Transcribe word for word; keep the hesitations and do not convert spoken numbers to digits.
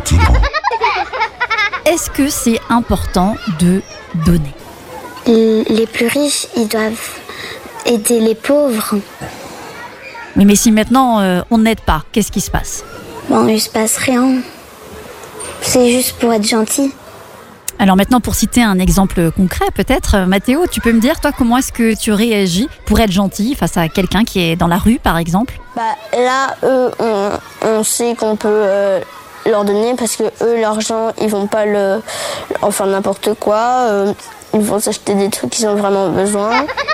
Tigran. Est-ce que c'est important de donner ? Les plus riches, ils doivent aider les pauvres. Oui, mais si maintenant euh, on n'aide pas, qu'est-ce qui se passe ? Bon, il se passe rien. C'est juste pour être gentil. Alors maintenant, pour citer un exemple concret peut-être, euh, Mathéo, tu peux me dire, toi, comment est-ce que tu réagis pour être gentil face à quelqu'un qui est dans la rue, par exemple ? Bah, là, eux, on, on sait qu'on peut euh, leur donner parce que eux, l'argent, ils vont pas le, en faire n'importe quoi. Euh, ils vont s'acheter des trucs qu'ils ont vraiment besoin.